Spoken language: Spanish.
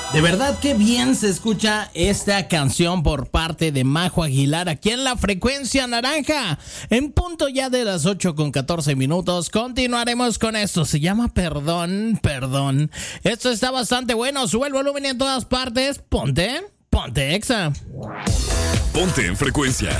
De verdad que bien se escucha esta canción por parte de Majo Aguilar aquí en la Frecuencia Naranja. En punto ya de las 8:14. Continuaremos con esto. Se llama Perdón, Perdón. Esto está bastante bueno. Sube el volumen en todas partes. Ponte Exa. Ponte en Frecuencia.